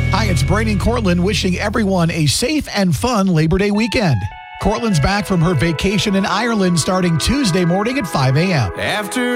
Hi, it's Brainy Cortland wishing everyone a safe and fun Labor Day weekend. Cortland's back from her vacation in Ireland starting Tuesday morning at 5 a.m. After